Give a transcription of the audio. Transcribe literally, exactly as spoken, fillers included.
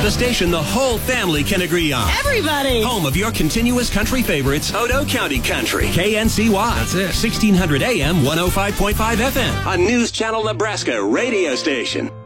The station the whole family can agree on. Everybody. Home of your continuous country favorites, Odo County Country. K N C Y. That's it. sixteen hundred A M, one oh five point five F M. A News Channel Nebraska radio station.